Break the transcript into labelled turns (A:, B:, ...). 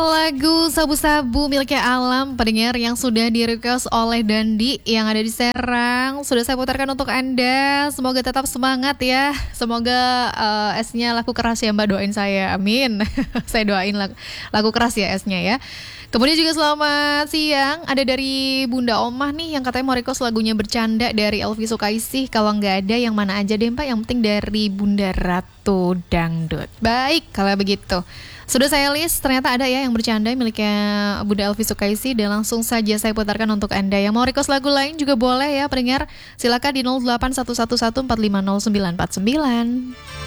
A: Lagu Sabu-Sabu miliknya Alam, pendengar yang sudah di-request oleh Dandi yang ada di Serang. Sudah saya putarkan untuk Anda. Semoga tetap semangat ya. Semoga esnya laku keras ya Mbak, doain saya. Amin. Saya doain laku keras ya esnya ya. Kemudian juga selamat siang, ada dari Bunda Omah nih yang katanya mau request lagunya Bercanda dari Elvi Sukaisih. Kalau nggak ada yang mana aja deh Mbak, yang penting dari Bunda Ratu Dangdut. Baik, kalau begitu sudah saya list, ternyata ada ya yang Bercanda miliknya Bunda Elvi Sukaisih. Dan langsung saja saya putarkan untuk Anda. Yang mau request lagu lain juga boleh ya pendengar. Silakan di 08111450949.